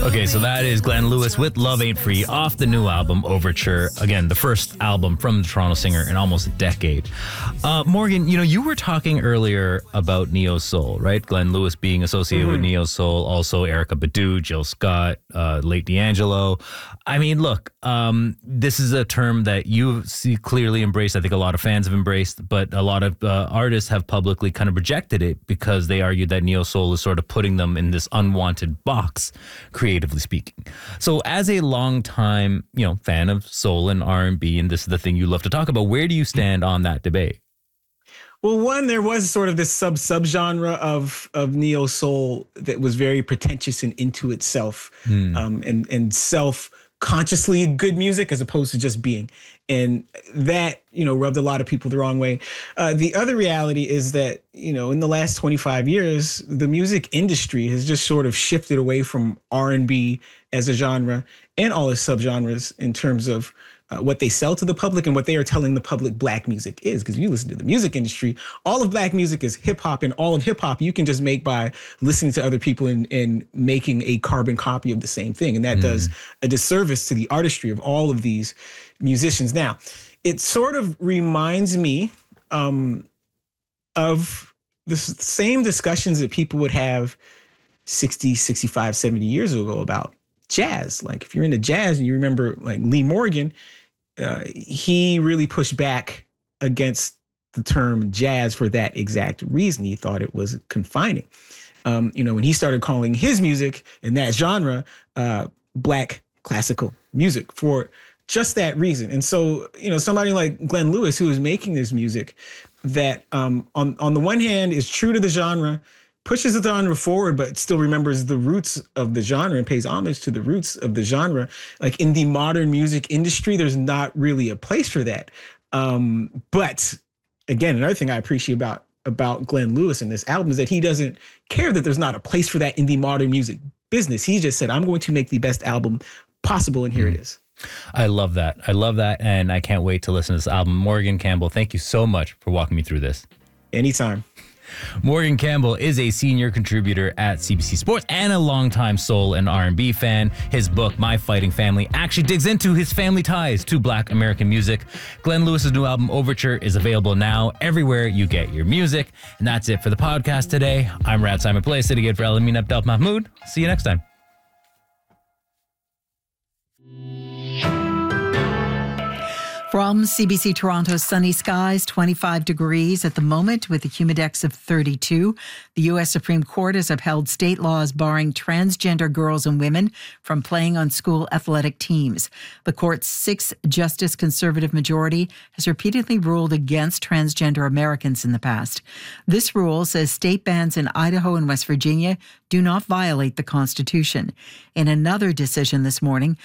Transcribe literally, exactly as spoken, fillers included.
Okay, so that is Glenn Lewis with Love Ain't Free off the new album Overture. Again, the first album from the Toronto singer in almost a decade. Uh, Morgan, you know, you were talking earlier about Neo Soul, right? Glenn Lewis being associated mm-hmm. with Neo Soul, also Erykah Badu, Jill Scott, uh, late D'Angelo. I mean, look, um, this is a term that you see clearly embraced. I think a lot of fans have embraced, but a lot of uh, artists have publicly kind of rejected it because they argued that Neo Soul is sort of putting them in this unwanted box, creatively speaking. So as a longtime, you know, fan of soul and R and B, and this is the thing you love to talk about, where do you stand on that debate? Well, one, there was sort of this sub subgenre of of neo soul that was very pretentious and into itself, hmm. um, and and self consciously good music as opposed to just being, and that you know rubbed a lot of people the wrong way. Uh, the other reality is that you know in the last twenty-five years, the music industry has just sort of shifted away from R and B as a genre and all its subgenres in terms of Uh, what they sell to the public and what they are telling the public black music is. Because if you listen to the music industry, all of black music is hip hop, and all of hip hop you can just make by listening to other people and, and making a carbon copy of the same thing. And that mm. does a disservice to the artistry of all of these musicians. Now, it sort of reminds me um, of the same discussions that people would have sixty, sixty-five, seventy years ago about jazz. Like if you're into jazz and you remember like Lee Morgan, uh, he really pushed back against the term jazz for that exact reason. He thought it was confining. Um, you know, when he started calling his music in that genre, uh, black classical music for just that reason. And so, you know, somebody like Glenn Lewis, who is making this music that um, on, on the one hand is true to the genre, pushes the genre forward, but still remembers the roots of the genre and pays homage to the roots of the genre. Like in the modern music industry, there's not really a place for that. Um, but again, another thing I appreciate about, about Glenn Lewis in this album is that he doesn't care that there's not a place for that in the modern music business. He just said, I'm going to make the best album possible, and here mm. it is. I love that. I love that, and I can't wait to listen to this album. Morgan Campbell, thank you so much for walking me through this. Anytime. Morgan Campbell is a senior contributor at C B C Sports and a longtime soul and R and B fan. His book, My Fighting Family, actually digs into his family ties to Black American music. Glenn Lewis's new album, Overture, is available now everywhere you get your music. And that's it for the podcast today. I'm Rad Simon Play, sitting in for Elamin Abdel Mahmoud. See you next time. From C B C Toronto, sunny skies, twenty-five degrees at the moment with a humidex of thirty-two. The U S Supreme Court has upheld state laws barring transgender girls and women from playing on school athletic teams. The court's six-justice conservative majority has repeatedly ruled against transgender Americans in the past. This rule says state bans in Idaho and West Virginia do not violate the Constitution. In another decision this morning,